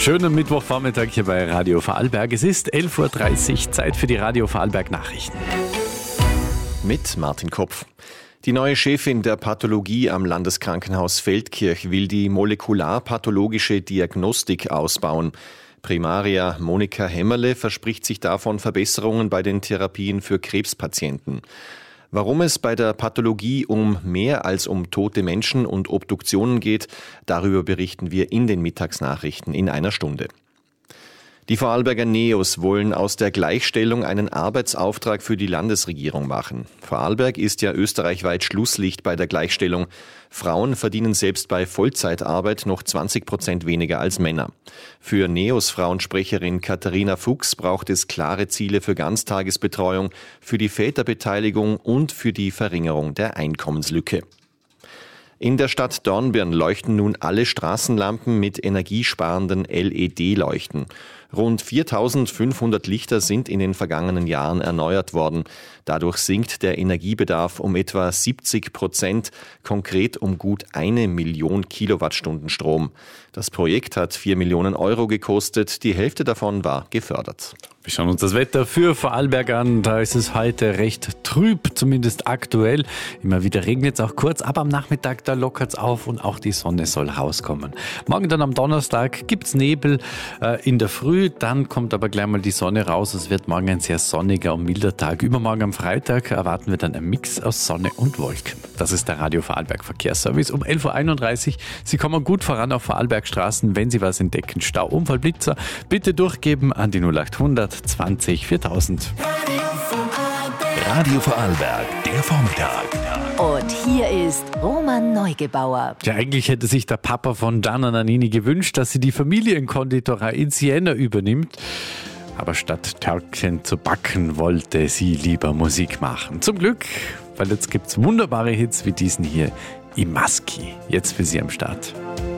Schönen Mittwochvormittag hier bei Radio Vorarlberg. Es ist 11.30 Uhr, Zeit für die Radio Vorarlberg Nachrichten. Mit Martin Kopf. Die neue Chefin der Pathologie am Landeskrankenhaus Feldkirch will die molekularpathologische Diagnostik ausbauen. Primaria Monika Hämmerle verspricht sich davon Verbesserungen bei den Therapien für Krebspatienten. Warum es bei der Pathologie um mehr als um tote Menschen und Obduktionen geht, darüber berichten wir in den Mittagsnachrichten in einer Stunde. Die Vorarlberger NEOS wollen aus der Gleichstellung einen Arbeitsauftrag für die Landesregierung machen. Vorarlberg ist ja österreichweit Schlusslicht bei der Gleichstellung. Frauen verdienen selbst bei Vollzeitarbeit noch 20% weniger als Männer. Für NEOS-Frauensprecherin Katharina Fuchs braucht es klare Ziele für Ganztagesbetreuung, für die Väterbeteiligung und für die Verringerung der Einkommenslücke. In der Stadt Dornbirn leuchten nun alle Straßenlampen mit energiesparenden LED-Leuchten. Rund 4.500 Lichter sind in den vergangenen Jahren erneuert worden. Dadurch sinkt der Energiebedarf um etwa 70%, konkret um gut 1 Million Kilowattstunden Strom. Das Projekt hat 4 Millionen Euro gekostet, die Hälfte davon war gefördert. Wir schauen uns das Wetter für Vorarlberg an. Da ist es heute recht trüb, zumindest aktuell. Immer wieder regnet es auch kurz, aber am Nachmittag da lockert es auf und auch die Sonne soll rauskommen. Morgen dann am Donnerstag gibt es Nebel in der Früh, dann kommt aber gleich mal die Sonne raus. Es wird morgen ein sehr sonniger und milder Tag. Übermorgen am Freitag erwarten wir dann einen Mix aus Sonne und Wolken. Das ist der Radio Vorarlberg Verkehrsservice um 11.31 Uhr. Sie kommen gut voran auf Vorarlbergstraßen, wenn Sie was entdecken. Stau, Unfall, Blitzer, bitte durchgeben an die 0800 20 4000. Radio Vorarlberg, der Vormittag. Und hier ist Roman Neugebauer. Ja, eigentlich hätte sich der Papa von Dana Nannini gewünscht, dass sie die Familienkonditorei in Siena übernimmt. Aber statt Törtchen zu backen, wollte sie lieber Musik machen. Zum Glück, weil jetzt gibt's wunderbare Hits wie diesen hier, I Maschi. Jetzt für Sie am Start.